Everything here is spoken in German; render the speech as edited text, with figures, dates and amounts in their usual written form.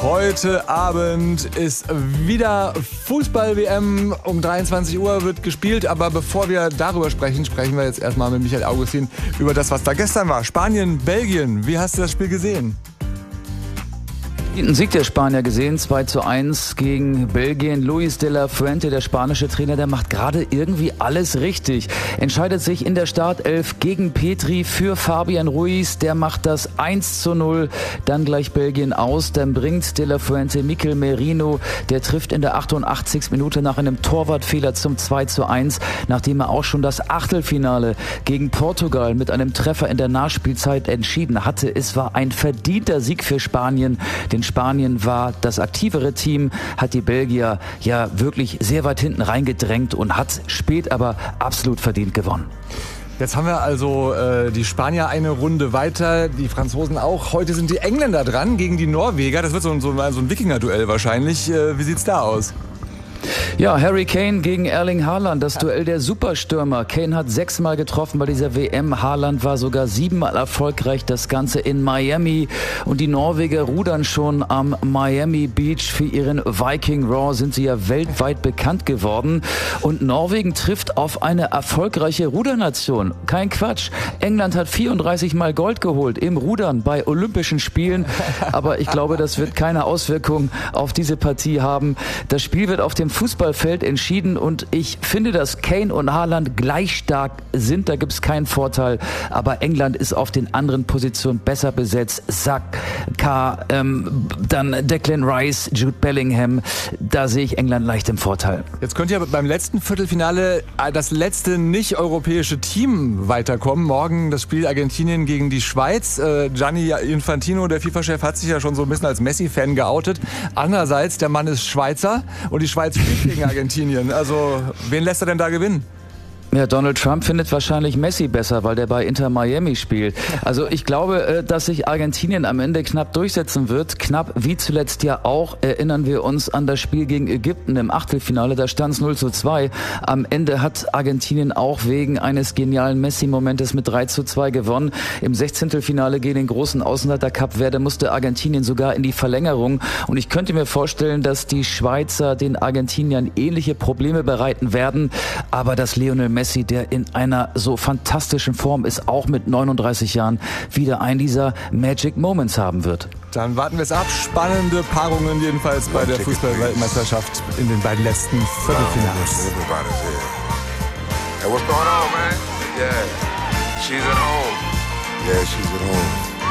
Heute Abend ist wieder Fußball-WM. Um 23 Uhr wird gespielt. Aber bevor wir darüber sprechen, sprechen wir jetzt erstmal mit Michael Augustin über das, was da gestern war. Spanien, Belgien. Wie hast du das Spiel gesehen? Einen Sieg der Spanier gesehen, 2:1 gegen Belgien. Luis de la Fuente, der spanische Trainer, der macht gerade irgendwie alles richtig. Entscheidet sich in der Startelf gegen Petri für Fabian Ruiz. Der macht das 1:0, dann gleich Belgien aus. Dann bringt de la Fuente Mikel Merino, der trifft in der 88. Minute nach einem Torwartfehler zum 2:1, nachdem er auch schon das Achtelfinale gegen Portugal mit einem Treffer in der Nachspielzeit entschieden hatte. Es war ein verdienter Sieg für Spanien, denn Spanien war das aktivere Team, hat die Belgier ja wirklich sehr weit hinten reingedrängt und hat spät aber absolut verdient gewonnen. Jetzt haben wir also die Spanier eine Runde weiter, die Franzosen auch. Heute sind die Engländer dran gegen die Norweger. Das wird so ein Wikinger-Duell wahrscheinlich. Wie sieht's da aus? Ja, Harry Kane gegen Erling Haaland, das Duell der Superstürmer. Kane hat 6-mal getroffen bei dieser WM. Haaland war sogar 7-mal erfolgreich. Das Ganze in Miami. Und die Norweger rudern schon am Miami Beach. Für ihren Viking Raw sind sie ja weltweit bekannt geworden. Und Norwegen trifft auf eine erfolgreiche Rudernation. Kein Quatsch. England hat 34-mal Gold geholt im Rudern bei Olympischen Spielen. Aber ich glaube, das wird keine Auswirkung auf diese Partie haben. Das Spiel wird auf dem Fußballfeld entschieden und ich finde, dass Kane und Haaland gleich stark sind. Da gibt es keinen Vorteil. Aber England ist auf den anderen Positionen besser besetzt. Saka, dann Declan Rice, Jude Bellingham. Da sehe ich England leicht im Vorteil. Jetzt könnte ja beim letzten Viertelfinale das letzte nicht-europäische Team weiterkommen. Morgen das Spiel Argentinien gegen die Schweiz. Gianni Infantino, der FIFA-Chef, hat sich ja schon so ein bisschen als Messi-Fan geoutet. Andererseits, der Mann ist Schweizer und die Schweiz spielt gegen Argentinien. Also, wen lässt er denn da gewinnen? Ja, Donald Trump findet wahrscheinlich Messi besser, weil der bei Inter Miami spielt. Also ich glaube, dass sich Argentinien am Ende knapp durchsetzen wird. Knapp wie zuletzt ja auch. Erinnern wir uns an das Spiel gegen Ägypten im Achtelfinale. Da stand es 0:2. Am Ende hat Argentinien auch wegen eines genialen Messi-Momentes mit 3:2 gewonnen. Im 16. gegen den großen Außenseiter Kap Verde musste Argentinien sogar in die Verlängerung. Und ich könnte mir vorstellen, dass die Schweizer den Argentiniern ähnliche Probleme bereiten werden. Aber dass Lionel Messi, der in einer so fantastischen Form ist, auch mit 39 Jahren wieder einen dieser Magic Moments haben wird. Dann warten wir es ab. Spannende Paarungen jedenfalls bei der Fußball-Weltmeisterschaft in den beiden letzten Viertelfinals. Hey, what's going on, man? Yeah, she's at home. Yeah, she's at home.